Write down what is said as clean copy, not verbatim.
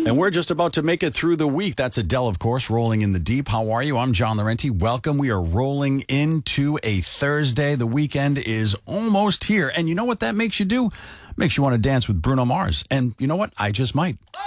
And we're just about to make it through the week. That's Adele, of course, Rolling in the Deep. How are you? I'm John Laurenti. Welcome. We are rolling into a Thursday. The weekend is almost here. And you know what that makes you do? Makes you want to dance with Bruno Mars. And you know what? I just might.